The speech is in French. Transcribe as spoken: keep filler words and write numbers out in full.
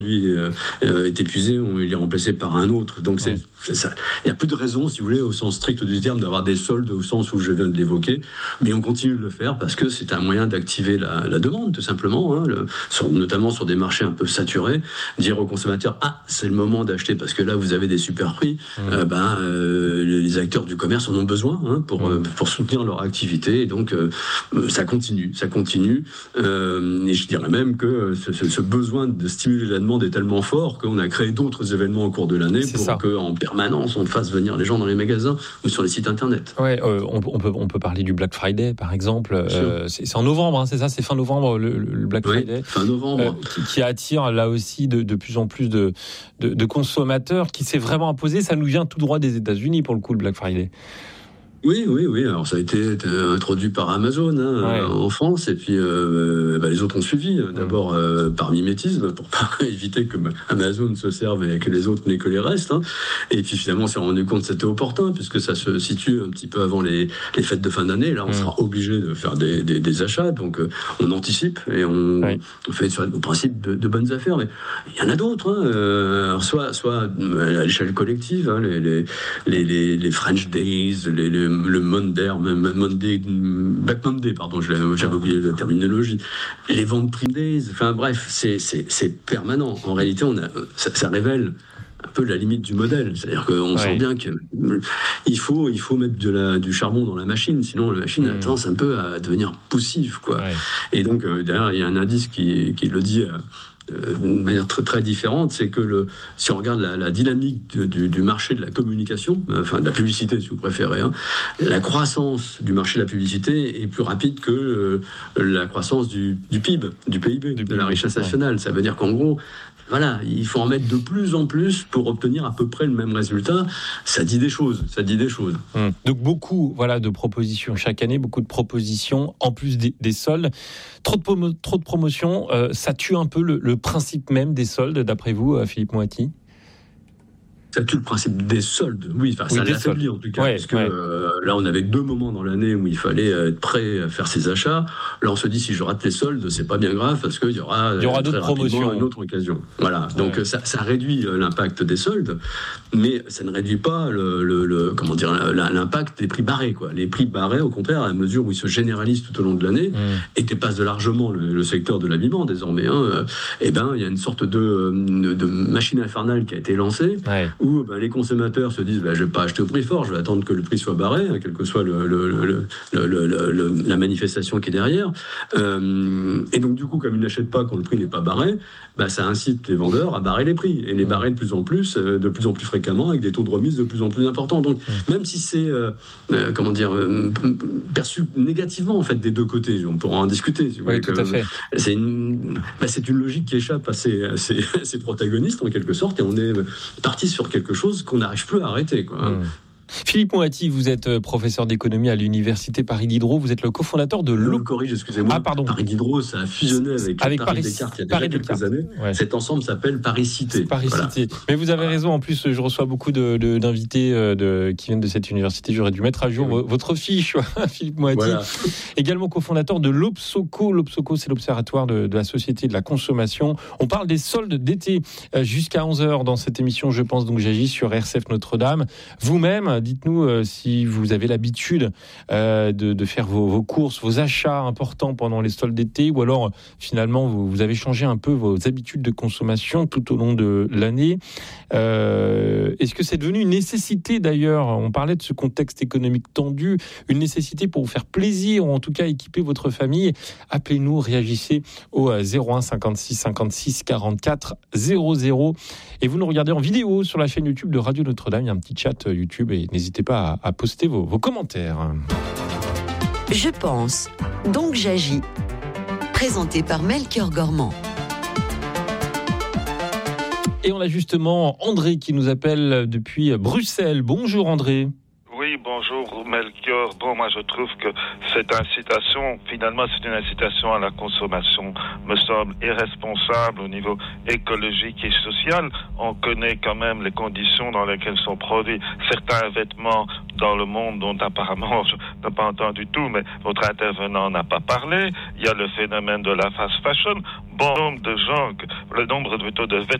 euh, est épuisé, on, il est remplacé par un autre. Donc c'est, c'est ça. Il n'y a plus de raison, si vous voulez, au sens strict du terme, d'avoir des soldes au sens où je viens de l'évoquer. Mais on continue de le faire parce que c'est un moyen d'activer la, la demande, tout simplement, hein, le, sur, notamment sur des marchés un peu saturés. Dire aux consommateurs, ah, c'est le moment d'acheter parce que là, vous avez des super prix. Mmh. Euh, ben, euh, les acteurs du commerce en ont besoin hein, pour, mmh. euh, pour soutenir leur activité. Et donc, euh, ça continue, ça continue. Euh, et je dirais même que ce, ce, ce besoin de stimuler la demande est tellement fort qu'on a créé d'autres événements au cours de l'année c'est pour qu'en permanence on fasse venir les gens dans les magasins ou sur les sites internet. Ouais, euh, on, on peut on peut parler du Black Friday par exemple. Euh, c'est, c'est en novembre, hein, c'est ça, c'est fin novembre le, le Black oui, Friday. Fin novembre. Euh, qui, qui attire là aussi de, de plus en plus de, de, de consommateurs, qui s'est vraiment imposé. Ça nous vient tout droit des États-Unis pour le coup le Black Friday. Oui, oui, oui. Alors ça a été introduit par Amazon hein, ouais. en France, et puis euh, bah, les autres ont suivi. D'abord euh, par mimétisme pour pas éviter que Amazon se serve et que les autres n'aient que les restes. Hein. Et puis finalement, on s'est rendu compte que c'était opportun puisque ça se situe un petit peu avant les, les fêtes de fin d'année. Là, on mmh. sera obligé de faire des, des, des achats, donc euh, on anticipe et on, ouais. on fait sur le principe de, de bonnes affaires. Mais il y en a d'autres. Hein. Euh, soit, soit à l'échelle collective, hein, les, les, les, les, les French Days, les, les le Monday, Monday, Black Monday, pardon, j'avais oublié la terminologie. Les ventes Prime Days, enfin bref, c'est, c'est, c'est permanent. En réalité, on a, ça, ça révèle un peu la limite du modèle. C'est-à-dire qu'on ouais. sent bien qu'il faut, il faut mettre de la, du charbon dans la machine, sinon la machine mmh. a tendance un peu à devenir poussive, quoi. Ouais. Et donc, euh, derrière, il y a un indice qui, qui le dit... Euh, d'une manière très, très différente, c'est que le, si on regarde la, la dynamique de, du, du marché de la communication, enfin de la publicité si vous préférez, hein, la croissance du marché de la publicité est plus rapide que euh, la croissance du, du P I B, du P I B, du de la richesse nationale. Ouais. Ça veut dire qu'en gros, voilà, il faut en mettre de plus en plus pour obtenir à peu près le même résultat. Ça dit des choses, ça dit des choses. Hum. Donc beaucoup, voilà, de propositions chaque année, beaucoup de propositions en plus des, des soldes. Trop de, promo- trop de promotions, euh, ça tue un peu le, le principe même des soldes, d'après vous, Philippe Moati ? Ça tue le principe des soldes, oui, enfin, oui ça l'affaiblit en tout cas, ouais, puisque ouais. euh, là on avait deux moments dans l'année où il fallait être prêt à faire ses achats. Là on se dit si je rate les soldes, c'est pas bien grave parce qu'il y aura, il y aura euh, d'autres promotions, une autre occasion. Voilà, donc ouais. ça, ça réduit l'impact des soldes, mais ça ne réduit pas le, le, le comment dire l'impact des prix barrés, quoi. Les prix barrés, au contraire, à mesure où ils se généralisent tout au long de l'année mmh. et dépassent de largement le, le secteur de l'habillement désormais. Hein, euh, et ben il y a une sorte de, de, de machine infernale qui a été lancée. Ouais. Où ben, les consommateurs se disent ben, je ne vais pas acheter au prix fort, je vais attendre que le prix soit barré, hein, quelle que soit le, le, le, le, le, le, la manifestation qui est derrière. Euh, et donc, du coup, comme ils n'achètent pas quand le prix n'est pas barré, ben, ça incite les vendeurs à barrer les prix et les barrer de plus en plus, euh, de plus en plus fréquemment, avec des taux de remise de plus en plus importants. Donc, mmh. même si c'est euh, euh, comment dire, euh, perçu négativement en fait des deux côtés, on pourra en discuter. Si vous oui, voulez, tout à fait. C'est une, ben, c'est une logique qui échappe à ses, à ses, à ses protagonistes en quelque sorte, et on est parti sur quelque chose qu'on n'arrive plus à arrêter, quoi. Mmh. Philippe Moati, vous êtes professeur d'économie à l'université Paris Diderot. Vous êtes le cofondateur de l'O. Je me corrige, excusez-moi. Ah, pardon. Paris Diderot, ça a fusionné avec, avec Paris, Paris Descartes il y a déjà Paris quelques Descartes. années. Ouais. Cet ensemble s'appelle Paris Cité. Paris voilà. Cité. Mais vous avez raison. En plus, je reçois beaucoup de, de, d'invités de, qui viennent de cette université. J'aurais dû mettre à jour oui. votre fiche, Philippe Moati. Voilà. Également cofondateur de l'Obsoco. L'Obsoco, c'est l'Observatoire de, de la société de la consommation. On parle des soldes d'été jusqu'à onze heures dans cette émission. Je pense donc j'agis sur R C F Notre-Dame. Vous-même, dites-nous euh, si vous avez l'habitude euh, de, de faire vos, vos courses, vos achats importants pendant les soldes d'été, ou alors finalement vous, vous avez changé un peu vos habitudes de consommation tout au long de l'année. Euh, est-ce que c'est devenu une nécessité d'ailleurs ? On parlait de ce contexte économique tendu, une nécessité pour vous faire plaisir, ou en tout cas équiper votre famille. Appelez-nous, réagissez au zéro un cinquante-six cinquante-six quarante-quatre zéro zéro et vous nous regardez en vidéo sur la chaîne YouTube de Radio Notre-Dame. Il y a un petit chat YouTube et n'hésitez pas à, à poster vos, vos commentaires. Je pense, donc j'agis. Présenté par Melchior Gormand. Et on a justement André qui nous appelle depuis Bruxelles. Bonjour André. Oui, Oui, bonjour Melchior. Bon, moi je trouve que cette incitation, finalement c'est une incitation à la consommation, me semble irresponsable au niveau écologique et social. On connaît quand même les conditions dans lesquelles sont produits certains vêtements dans le monde dont apparemment je n'ai pas entendu tout, mais votre intervenant n'a pas parlé. Il y a le phénomène de la fast fashion. Bon nombre de gens, le nombre plutôt de vêtements